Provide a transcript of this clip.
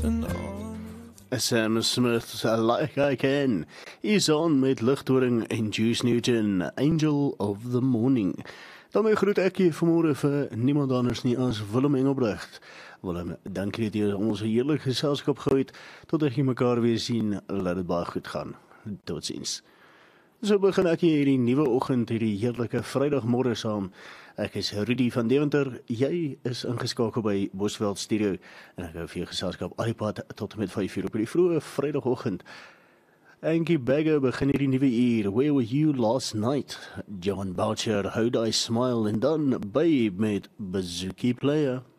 Sam Smith, like I can, is on met Ligtoring en Juice Newton, Angel of the Morning. Daarmee groet ek jy vanmôre vir niemand anders nie as Willem Engelbrecht. Willem, dankie dat jy ons heerlik geselskap gehou het, tot ek jy mekaar weer sien, laat dit baie goed gaan. Totsiens. So begin ek hierdie nuwe oggend, hierdie heerlike Vrydagmôre saam. Ek is Rudy van Deventer, jy is ingeskakel by Bosveld Studio en ek hou vir jou geselskap al die pad tot met 5:00 op die vroeë Vrydagoggend. Angie Bagger begin hierdie nuwe uur, Where Were You Last Night? John Boucher, How Do I Smile? En dan Babe met Bazooki Player.